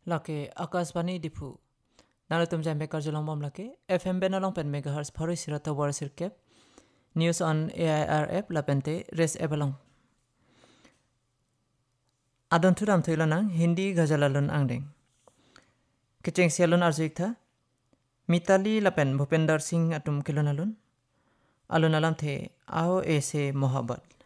lake akasbani dipu nalo tum jam bekar jolong bom lake fm benalong pen megahertz phari sirata war sirkep news on air app lapente res ebalong adon turam thuilanang hindi gajalalun angdeng kecheng sialun arjuik tha mitali lapen bhupender singh atum kilonalun alun alam the ao ese mohabbat